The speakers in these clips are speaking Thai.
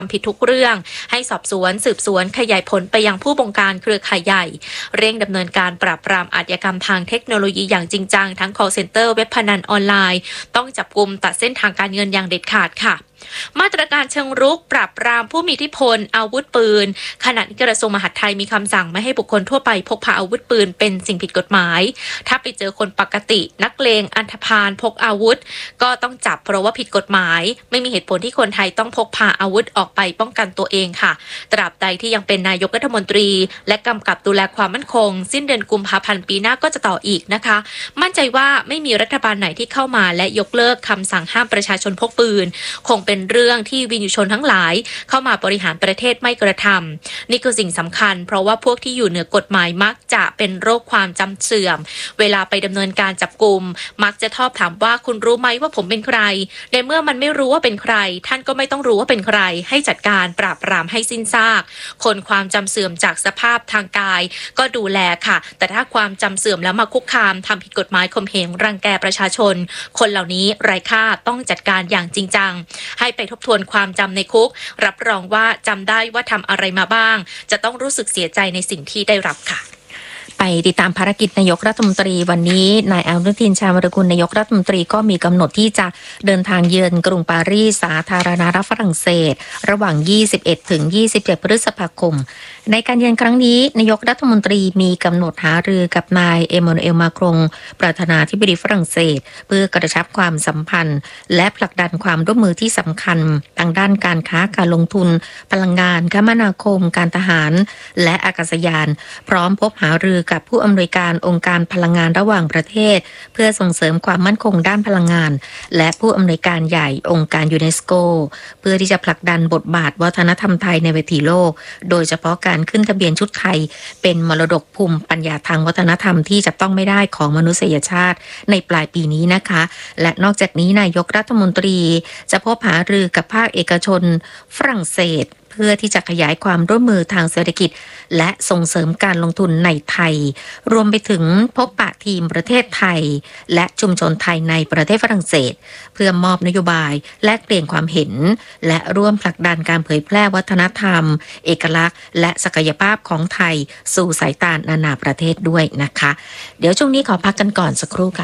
ผิดทุกเรื่องให้สอบสวนสืบสวนขยายผลไปยังผู้บงการเครือข่ายใหญ่เร่งดำเนินการปราบปรามอาชญากรรมทางเทคโนโลยีอย่างจริงจังทั้ง call center เว็บพนันออนไลน์ต้องจับกุมตัดเส้นทางการเงินอย่างเด็ดขาดค่ะมาตรการเชิงรุกปราบปรามผู้มีอิทธิพลอาวุธปืนขณะที่กระทรวงมหาดไทยมีคำสั่งไม่ให้บุคคลทั่วไปพกพาอาวุธปืนเป็นสิ่งผิดกฎหมายถ้าไปเจอคนปกตินักเลงอันธพาลพกอาวุธก็ต้องจับเพราะว่าผิดกฎหมายไม่มีเหตุผลที่คนไทยต้องพกพาอาวุธออกไปป้องกันตัวเองค่ะตราบใดที่ยังเป็นนายกรัฐมนตรีและกำกับดูแลความมั่นคงสิ้นเดือนกุมภาพันธ์ปีหน้าก็จะต่ออีกนะคะมั่นใจว่าไม่มีรัฐบาลไหนที่เข้ามาและยกเลิกคำสั่งห้ามประชาชนพกปืนคงเป็นเรื่องที่วินยูชนทั้งหลายเข้ามาบริหารประเทศไม่กระทำนี่คือสิ่งสำคัญเพราะว่าพวกที่อยู่เหนือกฎหมายมักจะเป็นโรคความจำเสื่อมเวลาไปดำเนินการจับกุมมักจะชอบถามว่าคุณรู้ไหมว่าผมเป็นใครในเมื่อมันไม่รู้ว่าเป็นใครท่านก็ไม่ต้องรู้ว่าเป็นใครให้จัดการปราบปรามให้สิ้นซากคนความจำเสื่อมจากสภาพทางกายก็ดูแลค่ะแต่ถ้าความจำเสื่อมแล้วมาคุกคามทำผิดกฎหมายข่มเหงรังแกประชาชนคนเหล่านี้ไร้ค่าต้องจัดการอย่างจริงจังให้ไปทบทวนความจำในคุกรับรองว่าจำได้ว่าทำอะไรมาบ้างจะต้องรู้สึกเสียใจในสิ่งที่ได้รับค่ะไปติดตามภารกิจนายกรัฐมนตรีวันนี้นายอนุทินชาญวิรากูลนายกรัฐมนตรีก็มีกำหนดที่จะเดินทางเยือนกรุงปารีสสาธารณรัฐฝรั่งเศสระหว่าง 21 ถึง 27 พฤษภาคมในการเยือนครั้งนี้นายกรัฐมนตรีมีกำหนดหารือกับนายเอมานูเอล มาครงประธานาธิบดีฝรั่งเศสเพื่อกระชับความสัมพันธ์และผลักดันความร่วมมือที่สำคัญทางด้านการค้าการลงทุนพลังงานคมนาคมการทหารและอากาศยานพร้อมพบหารือกับผู้อำนวยการองค์การพลังงานระหว่างประเทศเพื่อส่งเสริมความมั่นคงด้านพลังงานและผู้อำนวยการใหญ่องค์การยูเนสโกเพื่อที่จะผลักดันบทบาทวัฒนธรรมไทยในเวทีโลกโดยเฉพาะการขึ้นทะเบียนชุดไทยเป็นมรดกภูมิปัญญาทางวัฒนธรรมที่จับต้องไม่ได้ของมนุษยชาติในปลายปีนี้นะคะและนอกจากนี้นายกรัฐมนตรีจะพบหารือกับภาคเอกชนฝรั่งเศสเพื่อที่จะขยายความร่วมมือทางเศรษฐกิจและส่งเสริมการลงทุนในไทยรวมไปถึงพบปะทีมประเทศไทยและชุมชนไทยในประเทศฝรั่งเศสเพื่อมอบนโยบายแลกเปลี่ยนความเห็นและร่วมผลักดันการเผยแพร่วัฒนธรรมเอกลักษณ์และศักยภาพของไทยสู่สายตานานาประเทศด้วยนะคะเดี๋ยวช่วงนี้ขอพักกันก่อนสักครู่ค่ะ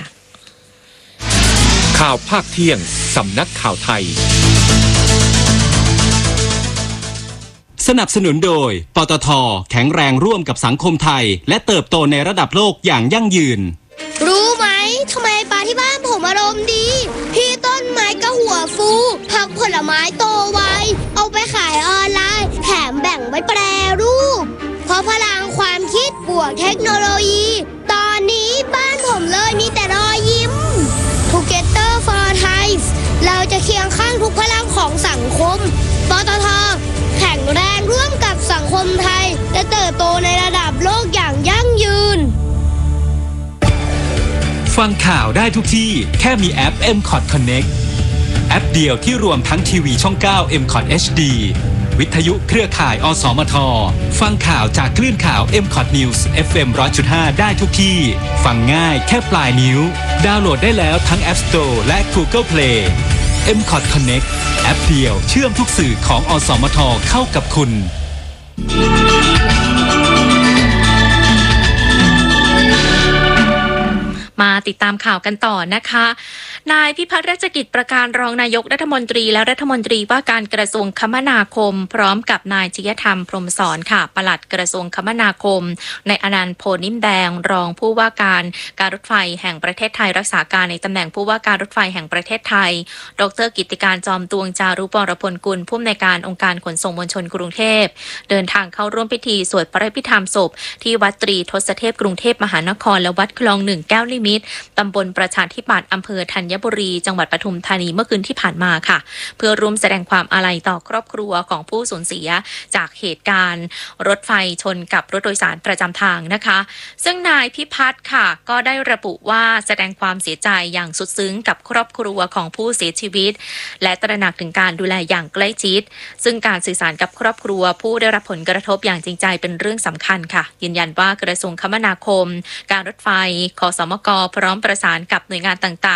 ข่าวภาคเที่ยงสำนักข่าวไทยสนับสนุนโดยปตท.แข็งแรงร่วมกับสังคมไทยและเติบโตในระดับโลกอย่างยั่งยืนรู้ไหมทำไมปลาที่บ้านผมอารมณ์ดีพี่ต้นไม้ก็หัวฟูผักผลไม้โตไวเอาไปขายออนไลน์แถมแบ่งไว้แปรรูปเพราะพลังความคิดบวกเทคโนโลยีตอนนี้บ้านผมเลยมีแต่รอยยิ้ม Together for Thai เราจะเคียงข้างทุกพลังของสังคมปตท.แข็งแรงร่วมกับสังคมไทยและเติบโตในระดับโลกอย่างยั่งยืนฟังข่าวได้ทุกที่แค่มีแอป MCOT Connect แอปเดียวที่รวมทั้งทีวีช่อง 9 MCOT HD วิทยุเครือข่ายอสมทฟังข่าวจากคลื่นข่าว MCOT News FM 100.5 ได้ทุกที่ฟังง่ายแค่ปลายนิ้วดาวน์โหลดได้แล้วทั้ง App Store และ Google Play MCOT Connect แอปเดียวเชื่อมทุกสื่อของอสมทเข้ากับคุณมาติดตามข่าวกันต่อนะคะนายพิพัฒน์รัชกิจประการรองนายกรัฐมนตรีและรัฐมนตรีว่าการกระทรวงคมนาคมพร้อมกับนายจิยธรรมพรหมสอนค่ะปลัดกระทรวงคมนาคมในอนันต์โพนิ่มแดงรองผู้ว่าการรถไฟแห่งประเทศไทยรักษาการในตำแหน่งผู้ว่าการรถไฟแห่งประเทศไทยดร.กิตติการจอมตวงจารุปรพลกุลผู้อำนวยการองค์การขนส่งมวลชนกรุงเทพเดินทางเข้าร่วมพิธีสวดพระพิธรรมศพที่วัดตรีทศเทพกรุงเทพมหานครและวัดคลอง1แก้วนิมิตรตำบลประชาธิปัตย์อำเภอธัญบุรีจังหวัดปทุมธานีเมื่อคืนที่ผ่านมาค่ะเพื่อร่วมแสดงความอาลัยต่อครอบครัวของผู้สูญเสียจากเหตุการณ์รถไฟชนกับรถโดยสารประจำทางนะคะซึ่งนายพิพัฒน์ค่ะก็ได้ระบุว่าแสดงความเสียใจอย่างสุดซึ้งกับครอบครัวของผู้เสียชีวิตและตระหนักถึงการดูแลอย่างใกล้ชิดซึ่งการสื่อสารกับครอบครัวผู้ได้รับผลกระทบอย่างจริงใจเป็นเรื่องสำคัญค่ะยืนยันว่ากระทรวงคมนาคมการรถไฟคสมกพร้อมประสานกับหน่วยงานต่างๆเพื่อรับ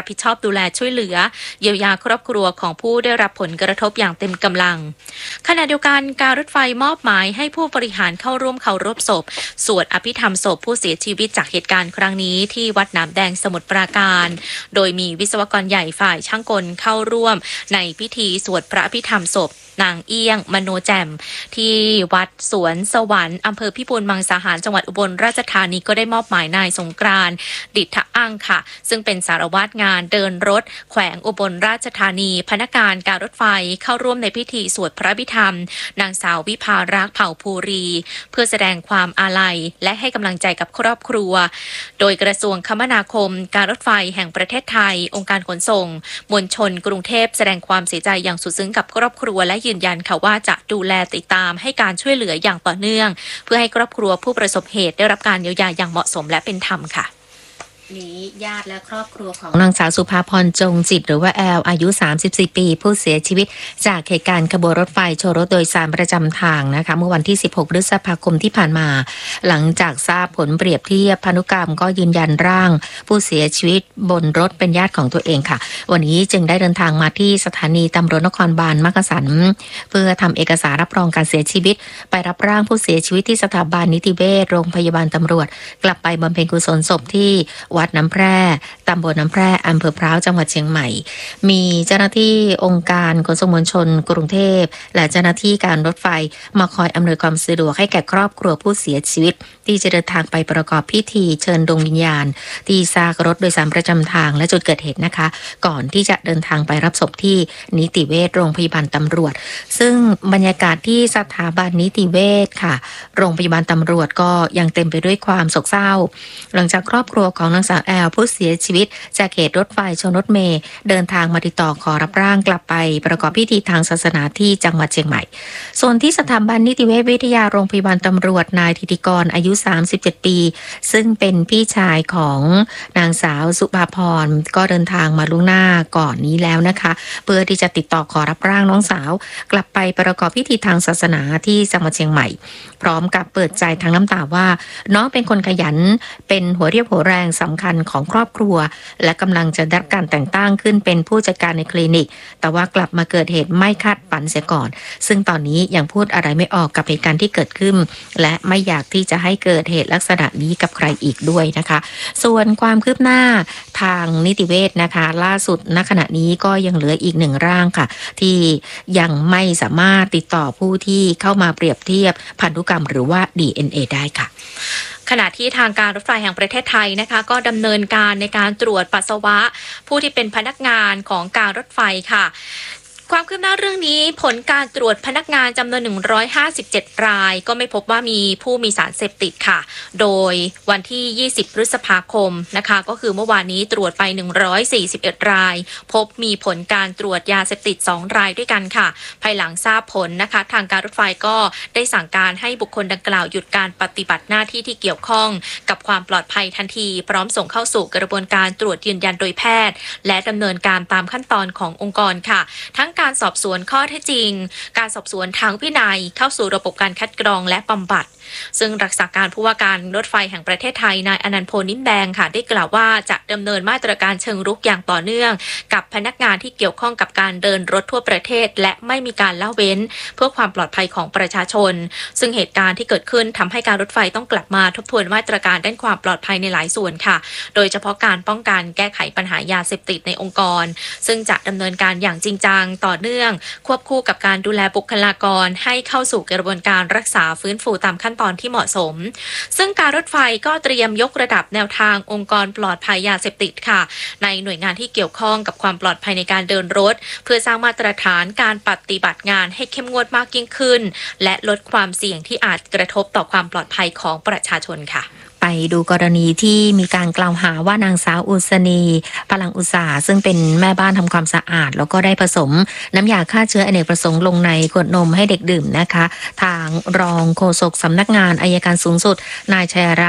รับผิดชอบดูแลช่วยเหลือเยียวยาครอบครัวของผู้ได้รับผลกระทบอย่างเต็มกำลังขณะเดียวกันการรถไฟมอบหมายให้ผู้บริหารเข้าร่วมเคารพศพสวดอภิธรรมศพผู้เสียชีวิตจากเหตุการณ์ครั้งนี้ที่วัดน้ำแดงสมุทรปราการโดยมีวิศวกรใหญ่ฝ่ายช่างกลเข้าร่วมในพิธีสวดพระอภิธรรมศพนางเอี้ยงมโนแจ่มที่วัดสวนสวรรค์อำเภอพิบูลมังสาหารจังหวัดอุบลราชธานีก็ได้มอบหมายนายสงกรานต์ดิษฐอังค่ะซึ่งเป็นสารวัตรงานเดินรถแขวงอุบลราชธานีพนักงานการรถไฟเข้าร่วมในพิธีสวดพระอภิธรรมนางสาววิภารักษ์เผ่าภูรีเพื่อแสดงความอาลัยและให้กำลังใจกับครอบครัวโดยกระทรวงคมนาคมการรถไฟแห่งประเทศไทยองค์การขนส่งมวลชนกรุงเทพแสดงความเสียใจอย่างสุดซึ้งกับครอบครัวและยืนยันค่ะว่าจะดูแลติดตามให้การช่วยเหลืออย่างต่อเนื่องเพื่อให้ครอบครัวผู้ประสบเหตุได้รับการเยียวยาอย่างเหมาะสมและเป็นธรรมค่ะนี้ญาติและครอบครัวของนางสาวสุภาพรจงจิตหรือว่าแอลอายุ34ปีผู้เสียชีวิตจากเหตุการณ์ขบวนรถไฟชนรถโดยสารประจำทางนะคะเมื่อวันที่16พฤษภาคมที่ผ่านมาหลังจากทราบผลเปรียบเทียบพานุกรรมก็ยืนยันร่างผู้เสียชีวิตบนรถเป็นญาติของตัวเองค่ะวันนี้จึงได้เดินทางมาที่สถานีตำรวจนครบาลมักกะสันเพื่อทำเอกสารรับรองการเสียชีวิตไปรับร่างผู้เสียชีวิตที่สถาบันนิติเวชโรงพยาบาลตำรวจกลับไปบำเพ็ญกุศลศพที่วัดน้ำแพร่ตำบลน้ำแพร่อำเภอพร้าวจังหวัดเชียงใหม่มีเจ้าหน้าที่องค์การขนส่งมวลชนกรุงเทพและเจ้าหน้าที่การรถไฟมาคอยอำนวยความสะดวกให้แก่ครอบครัวผู้เสียชีวิตที่จะเดินทางไปประกอบพิธีเชิญดวงวิญญาณที่ซากรถโดยสารประจำทางและจุดเกิดเหตุนะคะก่อนที่จะเดินทางไปรับศพที่นิติเวชโรงพยาบาลตำรวจซึ่งบรรยากาศที่สถาบันนิติเวชค่ะโรงพยาบาลตำรวจก็ยังเต็มไปด้วยความโศกเศร้าหลังจากครอบครัวของนางสาวแอลผู้เสียชีวิตจากเหตุรถไฟชนรถเมล์เดินทางมาติดต่อขอรับร่างกลับไปประกอบพิธีทางศาสนาที่จังหวัดเชียงใหม่ส่วนที่สถาบันนิติเวชวิทยาโรงพยาบาลตำรวจนายธิติกรอายุ37ปีซึ่งเป็นพี่ชายของนางสาวสุภาพรก็เดินทางมาล่วงหน้าก่อนนี้แล้วนะคะเพื่อที่จะติดต่อขอรับร่างน้องสาวกลับไปประกอบพิธีทางศาสนาที่จังหวัดเชียงใหม่พร้อมกับเปิดใจทางน้ำตาว่าน้องเป็นคนขยันเป็นหัวเรี่ยวหัวแรงสำคัญของครอบครัวและกำลังจะได้รับการแต่งตั้งขึ้นเป็นผู้จัดการในคลินิกแต่ว่ากลับมาเกิดเหตุไม่คาดฝันเสียก่อนซึ่งตอนนี้ยังพูดอะไรไม่ออกกับเหตุการณ์ที่เกิดขึ้นและไม่อยากที่จะให้เกิดเหตุลักษณะนี้กับใครอีกด้วยนะคะส่วนความคืบหน้าทางนิติเวชนะคะล่าสุดณขณะนี้ก็ยังเหลืออีก1ร่างค่ะที่ยังไม่สามารถติดต่อผู้ที่เข้ามาเปรียบเทียบพันธุกรรมหรือว่า DNA ได้ค่ะขณะที่ทางการรถไฟแห่งประเทศไทยนะคะก็ดำเนินการในการตรวจปัสสาวะผู้ที่เป็นพนักงานของการรถไฟค่ะความคืบหน้าเรื่องนี้ผลการตรวจพนักงานจำนวน157รายก็ไม่พบว่ามีผู้มีสารเสพติดค่ะโดยวันที่20พฤษภาคมนะคะก็คือเมื่อวานนี้ตรวจไป141รายพบมีผลการตรวจยาเสพติด2รายด้วยกันค่ะภายหลังทราบผลนะคะทางการรถไฟก็ได้สั่งการให้บุคคลดังกล่าวหยุดการปฏิบัติหน้าที่ที่เกี่ยวข้องกับความปลอดภัยทันทีพร้อมส่งเข้าสู่กระบวนการตรวจยืนยันโดยแพทย์และดำเนินการตามขั้นตอนขององค์กรค่ะทั้งการสอบสวนข้อเท็จจริงการสอบสวนทางวินัยเข้าสู่ระบบการคัดกรองและบำบัดซึ่งรักษาการผู้ว่าการรถไฟแห่งประเทศไทยนายอนันต์โพนิ่มแดงค่ะได้กล่าวว่าจะดำเนินมาตรการเชิงรุกอย่างต่อเนื่องกับพนักงานที่เกี่ยวข้องกับการเดินรถทั่วประเทศและไม่มีการละเว้นเพื่อความปลอดภัยของประชาชนซึ่งเหตุการณ์ที่เกิดขึ้นทำให้การรถไฟต้องกลับมาทบทวนมาตรการด้านความปลอดภัยในหลายส่วนค่ะโดยเฉพาะการป้องกันแก้ไขปัญหายาเสพติดในองค์กรซึ่งจะดำเนินการอย่างจริงจังต่อเนื่องควบคู่กับการดูแลบุคลากรให้เข้าสู่กระบวนการรักษาฟื้นฟูตามขั้นตอนที่เหมาะสมซึ่งการรถไฟก็เตรียมยกระดับแนวทางองค์กรปลอดภัยยาเสพติดค่ะในหน่วยงานที่เกี่ยวข้องกับความปลอดภัยในการเดินรถเพื่อสร้างมาตรฐานการปฏิบัติงานให้เข้มงวดมากยิ่งขึ้นและลดความเสี่ยงที่อาจกระทบต่อความปลอดภัยของประชาชนค่ะไปดูกรณีที่มีการกล่าวหาว่านางสาวอุศนีพลังอุตสาหซึ่งเป็นแม่บ้านทำความสะอาดแล้วก็ได้ผสมน้ำยาฆ่าเชื้ออเนกประสงค์ลงในขวดนมให้เด็กดื่มนะคะทางรองโฆษกสำนักงานอัยการสูงสุดนายชัยรัตน์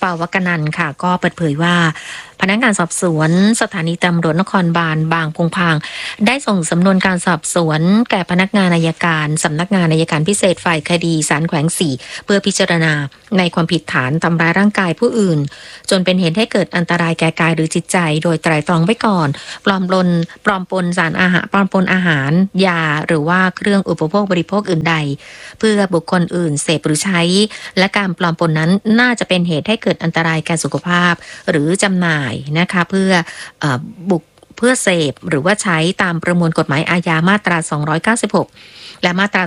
ปาวกนันท์ค่ะก็เปิดเผยว่าพนักงานสอบสวนสถานีตำรวจนครบาลบางพงพางได้ส่งสำนวนการสอบสวนแก่พนักงานอัยการสำนักงานอัยการพิเศษฝ่ายคดีศาลแขวง4เพื่อพิจารณาในความผิดฐานทำร้ายร่างกายผู้อื่นจนเป็นเหตุให้เกิดอันตรายแก่กายหรือจิตใจโดยไตร่ตรองไว้ก่อนปลอมปนสารอาหารปลอมปนอาหารยาหรือว่าเครื่องอุปโภคบริโภคอื่นใดเพื่อบุคคลอื่นเสพหรือใช้และการปลอมปนนั้นน่าจะเป็นเหตุให้เกิดอันตรายแก่สุขภาพหรือจำหน่ายนะคะเพื่อเสพหรือว่าใช้ตามประมวลกฎหมายอาญามาตรา296และมาตรา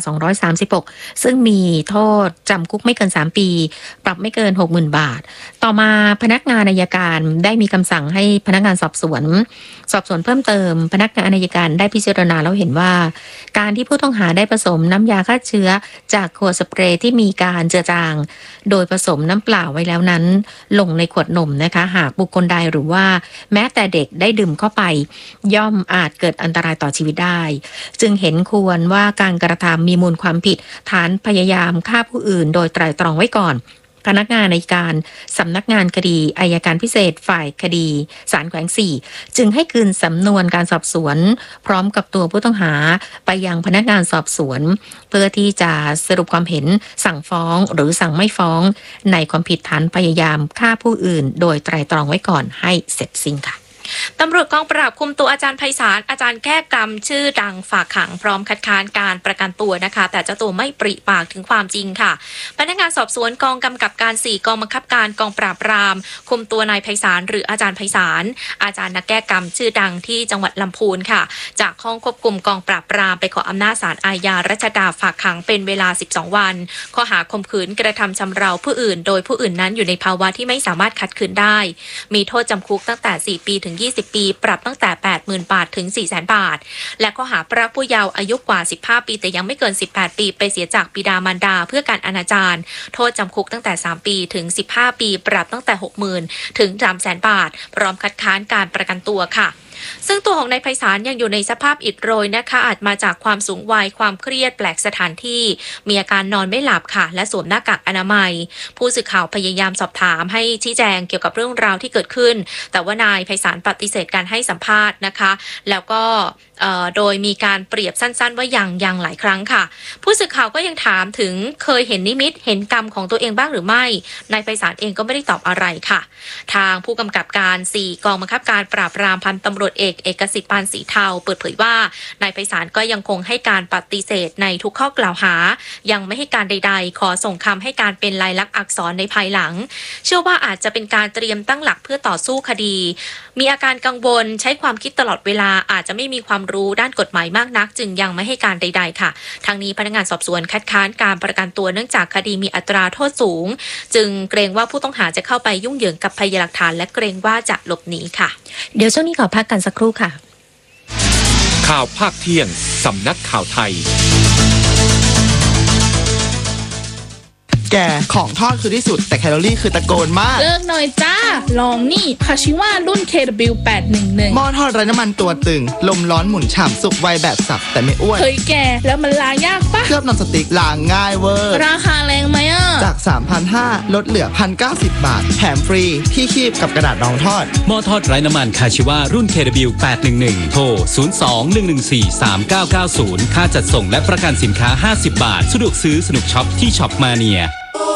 236ซึ่งมีโทษจำคุกไม่เกิน3ปีปรับไม่เกิน 60,000 บาทต่อมาพนักงานอัยการได้มีคำสั่งให้พนักงานสอบสวนเพิ่มเติมพนักงานอัยการได้พิจารณาแล้วเห็นว่าการที่ผู้ต้องหาได้ผสมน้ำยาฆ่าเชื้อจากขวดสเปรย์ที่มีการเจือจางโดยผสมน้ำเปล่าไว้แล้วนั้นลงในขวดนมนะคะหากบุคคลใดหรือว่าแม้แต่เด็กได้ดื่มเข้าไปย่อมอาจเกิดอันตรายต่อชีวิตได้จึงเห็นควรว่าการกระทำมีมูลความผิดฐานพยายามฆ่าผู้อื่นโดยไตร่ตรองไว้ก่อนพนักงานอัยการสำนักงานคดีอัยการพิเศษฝ่ายคดีศาลแขวง4จึงให้คืนสำนวนการสอบสวนพร้อมกับตัวผู้ต้องหาไปยังพนักงานสอบสวนเพื่อที่จะสรุปความเห็นสั่งฟ้องหรือสั่งไม่ฟ้องในความผิดฐานพยายามฆ่าผู้อื่นโดยไตร่ตรองไว้ก่อนให้เสร็จสิ้นค่ะตำรวจกองปราบคุมตัวอาจารย์ไพศาลอาจารย์แก้กรรมชื่อดังฝากขังพร้อมคัดค้านการประกันตัวนะคะแต่เจ้าตัวไม่ปริปากถึงความจริงค่ะพนักงานสอบสวนกองกำกับการ4กองบังคับการกองปราบปรามคุมตัวนายไพศาลหรืออาจารย์ไพศาลอาจารย์นักแก้กรรมชื่อดังที่จังหวัดลำพูนค่ะจากห้องควบคุมกองปราบปรามไปขออำนาจศาลอาญารัชดาฝากขังเป็นเวลา12วันข้อหาข่มขืนกระทำชำเราผู้อื่นโดยผู้อื่นนั้นอยู่ในภาวะที่ไม่สามารถขัดขืนได้มีโทษจำคุกตั้งแต่4ปีถึง20ปีปรับตั้งแต่ 80,000 บาทถึง 400,000 บาทและข้อหาพรากผู้เยาว์อายุกว่า15ปีแต่ยังไม่เกิน18ปีไปเสียจากบิดามารดาเพื่อการอนาจารโทษจำคุกตั้งแต่3ปีถึง15ปีปรับตั้งแต่ 60,000 ถึง 300,000 บาทพร้อมคัดค้านการประกันตัวค่ะซึ่งตัวของนายไพศาลยังอยู่ในสภาพอิดโรยนะคะอาจมาจากความสูงวัยความเครียดแปลกสถานที่มีอาการนอนไม่หลับค่ะและสวมหน้ากากอนามัยผู้สื่อข่าวพยายามสอบถามให้ชี้แจงเกี่ยวกับเรื่องราวที่เกิดขึ้นแต่ว่านายไพศาลปฏิเสธการให้สัมภาษณ์นะคะแล้วก็โดยมีการเปรียบสั้นๆว่ายังหลายครั้งค่ะผู้สื่อข่าวก็ยังถามถึงเคยเห็นนิมิตเห็นกรรมของตัวเองบ้างหรือไม่นายไพศาลเองก็ไม่ได้ตอบอะไรค่ะทางผู้กำกับการ4กองบังคับการปราบปรามพันตำรวจเอกสิทธิ์ปานสีเทาเปิดเผยว่านายไพศาลก็ยังคงให้การปฏิเสธในทุกข้อกล่าวหายังไม่ให้การใดๆขอส่งคำให้การเป็นลายลักษณ์อักษรในภายหลังเชื่อว่าอาจจะเป็นการเตรียมตั้งหลักเพื่อต่อสู้คดีมีอาการกังวลใช้ความคิดตลอดเวลาอาจจะไม่มีความรู้ด้านกฎหมายมากนักจึงยังไม่ให้การใดๆค่ะทางนี้พนักงานสอบสวนคัดค้านการประกันตัวเนื่องจากคดีมีอัตราโทษสูงจึงเกรงว่าผู้ต้องหาจะเข้าไปยุ่งเหยิงกับพยานหลักฐานและเกรงว่าจะหลบหนีค่ะเดี๋ยวช่วงนี้ขอพักกันสักครู่ค่ะข่าวภาคเที่ยงสำนักข่าวไทยแกของทอดคือที่สุดแต่แคลอรี่คือตะโกนมากเลิกหน่อยจ้าลองนี่คาชิว่ารุ่น KW811 หม้อทอดไร้น้ำมันตัวตึงลมร้อนหมุนฉ่ำสุกไวแบบสับแต่ไม่อ้วนเฮ้ยแกแล้วมันล้างยากปะเคลือบนอนสติ๊กล้างง่ายเวอร์ราคาแรงไหมอ่ะจาก 3,500 ลดเหลือ 1,090 บาทแถมฟรีที่คีบกับกระดาษรองทอดหม้อทอดไร้น้ำมันคาชิว่ารุ่น KW811 โทร 02-114-3990 ค่าจัดส่งและประกันสินค้า50 บาทสะดวกซื้อสนุกช็อปที่ช็อปมาเนีย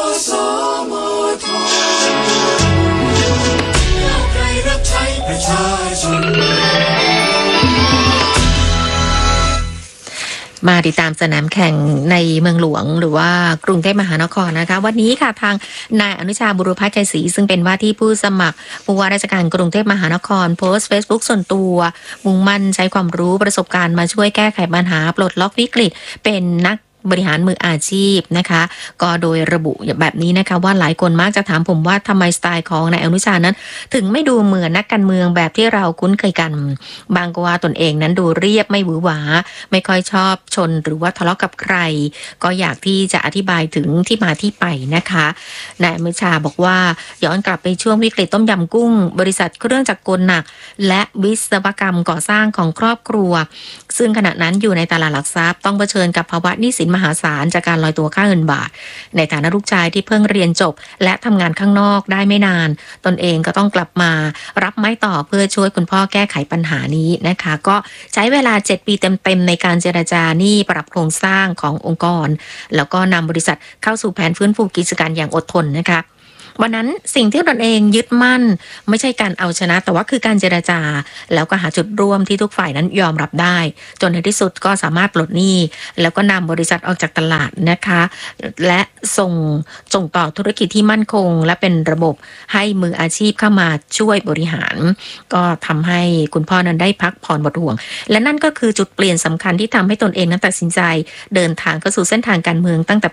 มาติดตามสนามแข่งในเมืองหลวงหรือว่ากรุงเทพมหานครนะคะวันนี้ค่ะทางนายอนุชาบุรพชัยศรีซึ่งเป็นว่าที่ผู้สมัครผู้ว่าราชการกรุงเทพมหานครโพสต์ Facebook ส่วนตัวมุ่งมั่นใช้ความรู้ประสบการณ์มาช่วยแก้ไขปัญหาปลดล็อกวิกฤตเป็นนักบริหารมืออาชีพนะคะก็โดยระบุแบบนี้นะคะว่าหลายคนมักจะถามผมว่าทำไมสไตล์ของนายอนุชานั้นถึงไม่ดูเหมือนนักการเมืองแบบที่เราคุ้นเคยกันบางก็ว่าตนเองนั้นดูเรียบไม่หวือหวาไม่ค่อยชอบชนหรือว่าทะเลาะกับใครก็อยากที่จะอธิบายถึงที่มาที่ไปนะคะนายอนุชาบอกว่าย้อนกลับไปช่วงวิกฤตต้มยำกุ้งบริษัทเครื่องจักรกลหนักและวิศวกรรมก่อสร้างของครอบครัวซึ่งขณะนั้นอยู่ในตลาดหลักทรัพย์ต้องเผชิญกับภาวะหนี้สินมหาศาลจากการลอยตัวค่าเงินบาทในฐานะลูกชายที่เพิ่งเรียนจบและทำงานข้างนอกได้ไม่นานตนเองก็ต้องกลับมารับไม้ต่อเพื่อช่วยคุณพ่อแก้ไขปัญหานี้นะคะก็ใช้เวลา7 ปีเต็มๆในการเจรจาหนี้ปรับโครงสร้างขององค์กรแล้วก็นำบริษัทเข้าสู่แผนฟื้นฟูกิจการอย่างอดทนนะคะวันนั้นสิ่งที่ตนเองยึดมั่นไม่ใช่การเอาชนะแต่ว่าคือการเจรจาแล้วก็หาจุดร่วมที่ทุกฝ่ายนั้นยอมรับได้จนในที่สุดก็สามารถปลดหนี้แล้วก็นำบริษัทออกจากตลาดนะคะและส่งต่อธุรกิจที่มั่นคงและเป็นระบบให้มืออาชีพเข้ามาช่วยบริหารก็ทำให้คุณพ่อนั้นได้พักผ่อนหมดห่วงและนั่นก็คือจุดเปลี่ยนสำคัญที่ทำให้ตนเองนั้นตัดสินใจเดินทางเข้าสู่เส้นทางการเมืองตั้งแต่ปี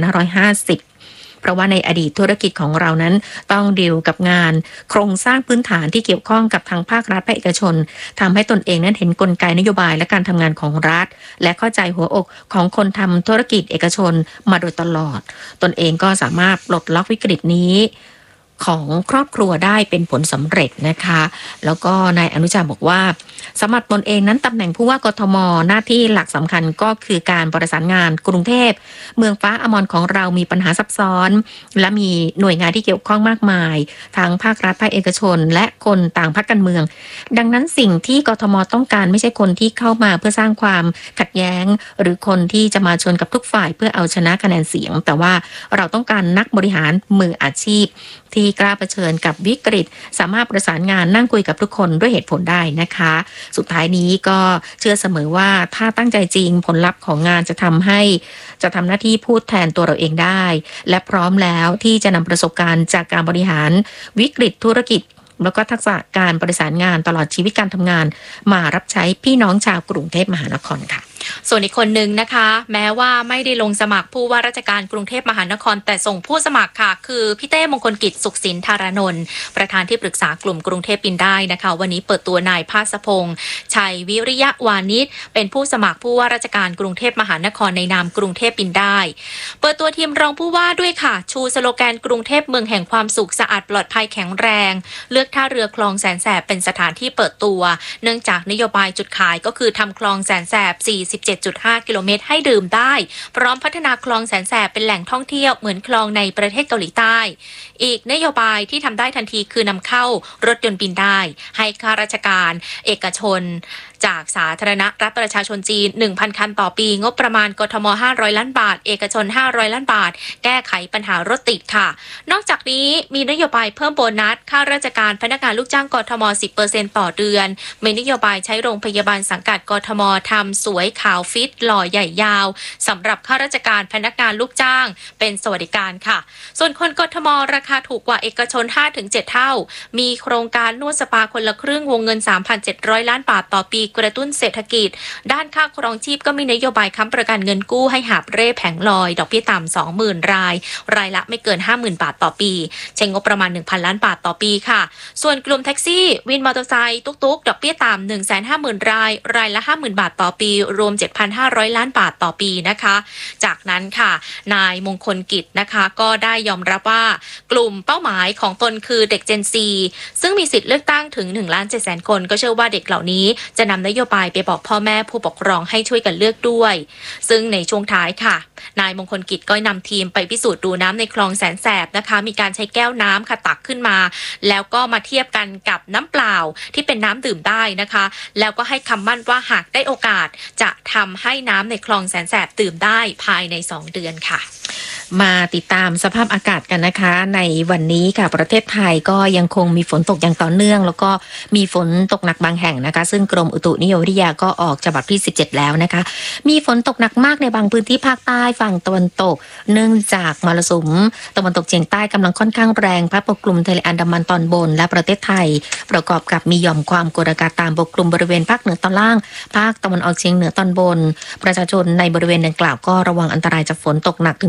2550เพราะว่าในอดีตธุรกิจของเรานั้นต้องดีลกับงานโครงสร้างพื้นฐานที่เกี่ยวข้องกับทางภาครัฐและเอกชนทำให้ตนเองนั้นเห็นกลไกนโยบายและการทำงานของรัฐและเข้าใจหัวอกของคนทำธุรกิจเอกชนมาโดยตลอดตนเองก็สามารถปลดล็อกวิกฤตนี้ของครอบครัวได้เป็นผลสำเร็จนะคะแล้วก็นายอนุชาบอกว่าสำหรับตนเองนั้นตำแหน่งผู้ว่ากทมหน้าที่หลักสำคัญก็คือการประสานงานกรุงเทพเมืองฟ้าอมรของเรามีปัญหาซับซ้อนและมีหน่วยงานที่เกี่ยวข้องมากมายทั้งภาครัฐภาคเอกชนและคนต่างพรรคการเมืองดังนั้นสิ่งที่กทมต้องการไม่ใช่คนที่เข้ามาเพื่อสร้างความขัดแย้งหรือคนที่จะมาชนกับทุกฝ่ายเพื่อเอาชนะคะแนนเสียงแต่ว่าเราต้องการนักบริหารมืออาชีพที่กล้าเผชิญกับวิกฤตสามารถประสานงานนั่งคุยกับทุกคนด้วยเหตุผลได้นะคะสุดท้ายนี้ก็เชื่อเสมอว่าถ้าตั้งใจจริงผลลัพธ์ของงานจะทำหน้าที่พูดแทนตัวเราเองได้และพร้อมแล้วที่จะนำประสบการณ์จากการบริหารวิกฤตธุรกิจแล้วก็ทักษะการประสานงานตลอดชีวิตการทำงานมารับใช้พี่น้องชาวกรุงเทพมหานครค่ะส่วนอีกคนหนึ่งนะคะแม้ว่าไม่ได้ลงสมัครผู้ว่าราชการกรุงเทพมหานครแต่ส่งผู้สมัครค่ะคือพี่เต้มงคลกิจสุขสินธารนนท์ประธานที่ปรึกษากลุ่มกรุงเทพปินได้นะคะวันนี้เปิดตัวนายภาสพงษ์ชัยวิริยะวานิชเป็นผู้สมัครผู้ว่าราชการกรุงเทพมหานครในนามกรุงเทพปินได้เปิดตัวทีมรองผู้ว่าด้วยค่ะชูสโลแกนกรุงเทพเมืองแห่งความสุขสะอาดปลอดภัยแข็งแรงเลือกท่าเรือคลองแสนแสบเป็นสถานที่เปิดตัวเนื่องจากนโยบายจุดขายก็คือทำคลองแสนแสบ 47.5 กิโลเมตรให้ดื่มได้พร้อมพัฒนาคลองแสนแสบเป็นแหล่งท่องเที่ยวเหมือนคลองในประเทศเกาหลีใต้อีกนโยบายที่ทำได้ทันทีคือนำเข้ารถยนต์บินได้ให้ข้าราชการเอกชนจากสาธารณรัฐประชาชนจีน 1,000 คันต่อปีงบประมาณกทม500ล้านบาทเอกชน500ล้านบาทแก้ไขปัญหารถติดค่ะนอกจากนี้มีนโยบายเพิ่มโบนัสข้าราชการพนักงานลูกจ้างกทม 10% ต่อเดือนมีนโยบายใช้โรงพยาบาลสังกัดกทมทำสวยขาวฟิตหล่อใหญ่ยาวสำหรับข้าราชการพนักงานลูกจ้างเป็นสวัสดิการค่ะส่วนคนกทมราคาถูกกว่าเอกชน 5-7 เท่ามีโครงการนวดสปาคนละครึ่งวงเงิน 3,700 ล้านบาทต่อปีกระตุ้นเศรษฐกิจด้านค่าครองชีพก็มีนโยบายค้ำประกันเงินกู้ให้หาบเร่แผงลอยดอกเบี้ยต่ำ 20,000 รายละไม่เกิน 50,000 บาทต่อปีใช้งบประมาณ 1,000 ล้านบาทต่อปีค่ะส่วนกลุ่มแท็กซี่วินมอเตอร์ไซค์ตุ๊กๆดอกเบี้ยต่ำ 150,000 รายละ 50,000 บาทต่อปีรวม 7,500 ล้านบาทต่อปีนะคะจากนั้นค่ะนายมงคลกิจนะคะก็ได้ยอมรับว่ากลุ่มเป้าหมายของตนคือเด็ก Gen Z ซึ่งมีสิทธิ์เลือกตั้งถึง 1,700,000 คนก็เชื่อว่าเด็กเหล่านี้จะนำนโยบายไปบอกพ่อแม่ผู้ปกครองให้ช่วยกันเลือกด้วยซึ่งในช่วงท้ายค่ะนายมงคลกิจก็นำทีมไปพิสูจน์ดูน้ำในคลองแสนแสบนะคะมีการใช้แก้วน้ำค่ะตักขึ้นมาแล้วก็มาเทียบกันกับน้ำเปล่าที่เป็นน้ำดื่มได้นะคะแล้วก็ให้คำมั่นว่าหากได้โอกาสจะทำให้น้ำในคลองแสนแสบดื่มได้ภายใน2 เดือนค่ะมาติดตามสภาพอากาศกันนะคะในวันนี้ค่ะประเทศไทยก็ยังคงมีฝนตกอย่างต่อเนื่องแล้วก็มีฝนตกหนักบางแห่งนะคะซึ่งกรมอุตุนิยมวิทยาก็ออกฉบับที่17แล้วนะคะมีฝนตกหนักมากในบางพื้นที่ภาคใต้ฝั่งตะวันตกเนื่องจากมรสุมตะวันตกเฉียงใต้กำลังค่อนข้างแรงพัดปกคลุมทะเลอันดามันตอนบนและประเทศไทยประกอบกับมีหย่อมความกดอากาศต่ำปกคลุมบริเวณภาคเหนือตอนล่างภาคตะวันออกเฉียงเหนือตอนบนประชาชนในบริเวณดังกล่าวก็ระวังอันตรายจากฝนตกหนักถึงหนักมาก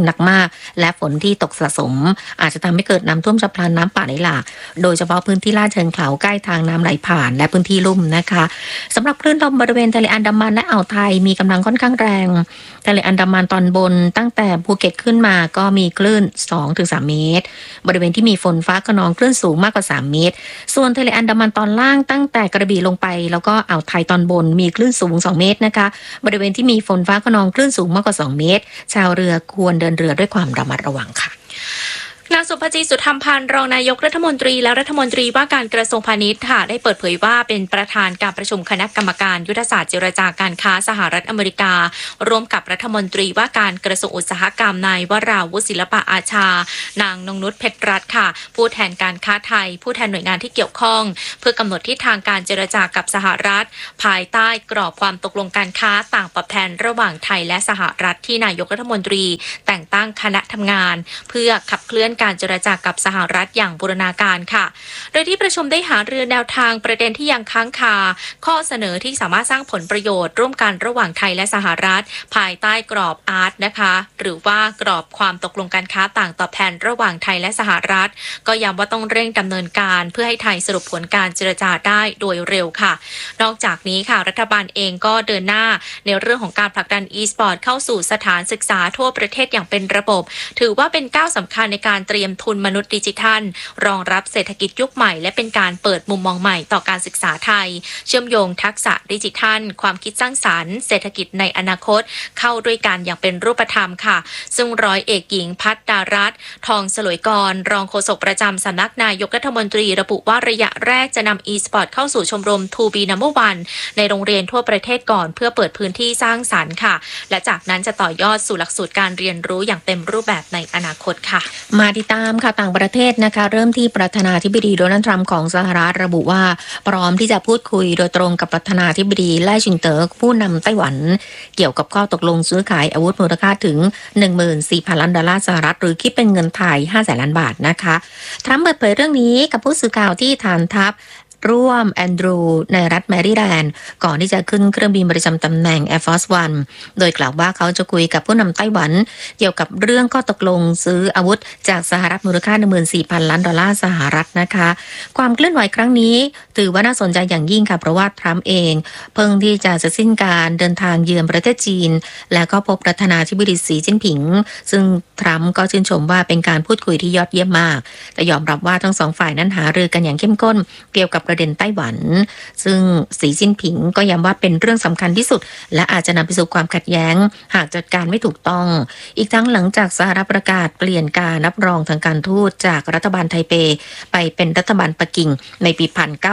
ากและฝนที่ตกสะสมอาจจะทำให้เกิดน้ำท่วมฉับพลันน้ำป่าไหลหลากโดยเฉพาะพื้นที่ลาดเชิงเขาใกล้ทางน้ำไหลผ่านและพื้นที่ลุ่มนะคะสำหรับคลื่นลมบริเวณทะเลอันดามันและอ่าวไทยมีกำลังค่อนข้างแรงทะเลอันดามันตอนบนตั้งแต่ภูเก็ตขึ้นมาก็มีคลื่น 2-3 เมตรบริเวณที่มีฝนฟ้าคะนองคลื่นสูงมากกว่า3 เมตรส่วนทะเลอันดามันตอนล่างตั้งแต่กระบี่ลงไปแล้วก็อ่าวไทยตอนบนมีคลื่นสูง2 เมตรนะคะบริเวณที่มีฝนฟ้าคะนองคลื่นสูงมากกว่า2 เมตรชาวเรือควรเดินเรือด้วยความระมัดระวังค่ะนางสุภจี สุธรรมพันธ์รองนายกรัฐมนตรีและรัฐมนตรีว่าการกระทรวงพาณิชย์ค่ะได้เปิดเผยว่าเป็นประธานการประชุมคณะกรรมการยุทธศาสตร์เจรจาการค้าสหรัฐอเมริการ่วมกับรัฐมนตรีว่าการกระทรวงอุตสาหกรรมนายวราวุฒิศิลปะอาชานางนงนุชเพชรรัตน์ค่ะผู้แทนการค้าไทยผู้แทนหน่วยงานที่เกี่ยวข้องเพื่อกำหนดทิศทางการเจรจากับสหรัฐภายใต้กรอบความตกลงการค้าต่างปรับแทนระหว่างไทยและสหรัฐที่นายกรัฐมนตรีแต่งตั้งคณะทำงานเพื่อขับเคลื่อนการเจรจากับสหรัฐอย่างบูรณาการค่ะโดยที่ประชุมได้หารือแนวทางประเด็นที่ยังค้างคาข้อเสนอที่สามารถสร้างผลประโยชน์ร่วมกันระหว่างไทยและสหรัฐภายใต้กรอบอาร์ตนะคะหรือว่ากรอบความตกลงการค้าต่างตอบแทนระหว่างไทยและสหรัฐก็ย้ำว่าต้องเร่งดำเนินการเพื่อให้ไทยสรุปผลการเจรจาได้โดยเร็วค่ะนอกจากนี้ค่ะรัฐบาลเองก็เดินหน้าในเรื่องของการผลักดัน e-sport เข้าสู่สถานศึกษาทั่วประเทศอย่างเป็นระบบถือว่าเป็นก้าวสำคัญในการเตรียมทุนมนุษย์ดิจิทัลรองรับเศรษฐกิจยุคใหม่และเป็นการเปิดมุมมองใหม่ต่อการศึกษาไทยเชื่อมโยงทักษะดิจิทัลความคิดสร้างสรรค์เศรษฐกิจในอนาคตเข้าด้วยกันอย่างเป็นรูปธรรมค่ะซึ่งร้อยเอกหญิงพัฒดารัตน์ทองสลวยกรรองโฆษกประจำสำนักนายกรัฐมนตรีระบุว่าระยะแรกจะนำ e-sport เข้าสู่ชมรม To Be Number One ในโรงเรียนทั่วประเทศก่อนเพื่อเปิดพื้นที่สร้างสรรค์ค่ะและจากนั้นจะต่อยอดสู่หลักสูตรการเรียนรู้อย่างเต็มรูปแบบในอนาคตค่ะมาติดตามค่ะต่างประเทศนะคะเริ่มที่ประธานาธิบดีโดนัลด์ทรัมป์ของสหรัฐระบุว่าพร้อมที่จะพูดคุยโดยตรงกับประธานาธิบดีไล่ชิงเต๋อผู้นำไต้หวันเกี่ยวกับข้อตกลงซื้อขายอาวุธมูลค่าถึง 14,000 ล้านดอลลาร์สหรัฐหรือคิดเป็นเงินไทย 500,000 ล้านบาทนะคะทรัมป์เปิดเผยเรื่องนี้กับผู้สื่อข่าวที่ฐานทัพร่วมแอนดรูในรัฐแมริแลนด์ก่อนที่จะขึ้นเครื่องบินประจำตำแหน่ง Air Force One โดยกล่าวว่าเขาจะคุยกับผู้นำไต้หวันเกี่ยวกับเรื่องข้อตกลงซื้ออาวุธจากสหรัฐมูลค่า 14,000 ล้านดอลลาร์สหรัฐนะคะความเคลื่อนไหวครั้งนี้ถือว่าน่าสนใจอย่างยิ่งค่ะเพราะว่าทรัมป์เองเพิ่งที่จะเสร็จสิ้นการเดินทางเยือนประเทศจีนและก็พบประธานาธิบดีสีจิ้นผิงซึ่งทรัมป์ก็ชื่นชมว่าเป็นการพูดคุยที่ยอดเยี่ยมมากแต่ยอมรับว่าทั้งสองฝ่ายนั้นหารือกันอย่างเข้มข้นเกี่ยวกับประเด็นไต้หวันซึ่งสีจิ้นผิงก็ย้ำว่าเป็นเรื่องสำคัญที่สุดและอาจจะนำไปสู่ความขัดแย้งหากจัดการไม่ถูกต้องอีกทั้งหลังจากสหรัฐประกาศเปลี่ยนการรับรองทางการทูตจากรัฐบาลไทเปไปเป็นรัฐบาลปักกิ่งในปี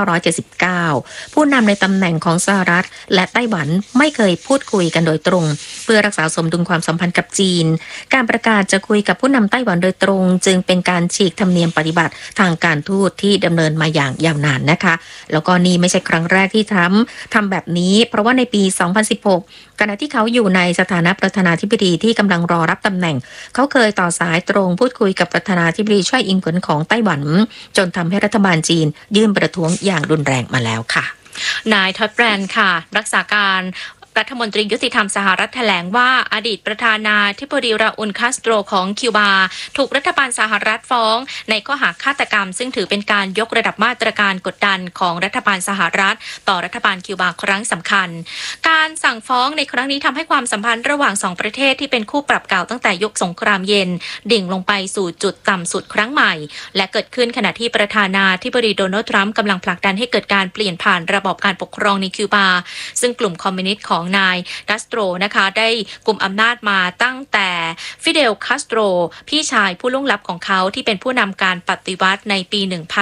1979 ผู้นำในตำแหน่งของสหรัฐและไต้หวันไม่เคยพูดคุยกันโดยตรงเพื่อรักษาสมดุลความสัมพันธ์กับจีนการประกาศจะคุยกับผู้นำไต้หวันโดยตรงจึงเป็นการฉีกธรรมเนียมปฏิบัติทางการทูตที่ดำเนินมาอย่างยาวนานนะคะแล้วก็นี่ไม่ใช่ครั้งแรกที่ทรัมป์ทำแบบนี้เพราะว่าในปี 2016 ขณะที่เขาอยู่ในสถานะประธานาธิบดีที่กำลังรอรับตำแหน่งเขาเคยต่อสายตรงพูดคุยกับประธานาธิบดีช่วยอิงเหวินของไต้หวันจนทำให้รัฐบาลจีนยื่นประท้วงอย่างรุนแรงมาแล้วค่ะนายท็อดแบรนด์ค่ะรักษาการรัฐมนตรียุติธรรมสหรัฐแถลงว่าอดีตประธานาธิบดีราอูลคาสโตรของคิวบาถูกรัฐบาลสหรัฐฟ้องในข้อหาฆาตกรรมซึ่งถือเป็นการยกระดับมาตรการกดดันของรัฐบาลสหรัฐต่อรัฐบาลคิวบาครั้งสำคัญการสั่งฟ้องในครั้งนี้ทำให้ความสัมพันธ์ระหว่าง2ประเทศที่เป็นคู่ปรับเก่าตั้งแต่ยุคสงครามเย็นดิ่งลงไปสู่จุดต่ำสุดครั้งใหม่และเกิดขึ้นขณะที่ประธานาธิบดีโดนัลด์ทรัมป์กำลังผลักดันให้เกิดการเปลี่ยนผ่านระบอบการปกครองในคิวบาซึ่งกลุ่มคอมมิวนิสต์ของนายคัสโตรนะคะได้กุมอำนาจมาตั้งแต่ฟิเดลคาสโตรพี่ชายผู้ล่วงลับของเขาที่เป็นผู้นำการปฏิวัติในปี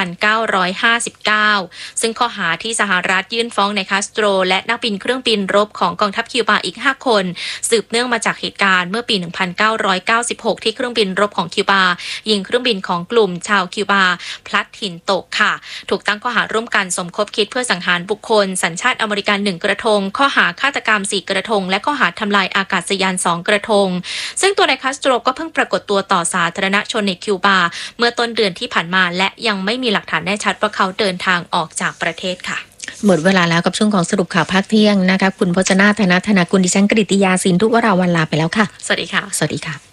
1959 ซึ่งข้อหาที่สหรัฐยื่นฟ้องในคาสโตรและนักบินเครื่องบินรบของกองทัพคิวบาอีก5คนสืบเนื่องมาจากเหตุการณ์เมื่อปี 1996 ที่เครื่องบินรบของคิวบายิงเครื่องบินของกลุ่มชาวคิวบาพลัดหินตกค่ะถูกตั้งข้อหาร่วมกันสมคบคิดเพื่อสังหารบุคคลสัญชาติอเมริกัน1กระทงข้อหาฆาตกรรม4กระทงและข้อหาทำลายอากาศยาน2กระทงซึ่งตัวนายคาสโตรก็เพิ่งปรากฏตัวต่อสาธารณชนในคิวบาเมื่อต้นเดือนที่ผ่านมาและยังไม่มีหลักฐานแน่ชัดว่าเขาเดินทางออกจากประเทศค่ะหมดเวลาแล้วกับช่วงของสรุปข่าวภาคเที่ยงนะคะคุณพจนาธนาธนากุลดิฉันกฤติยาสินทุวราวันลาไปแล้วค่ะสวัสดีค่ะสวัสดีค่ะ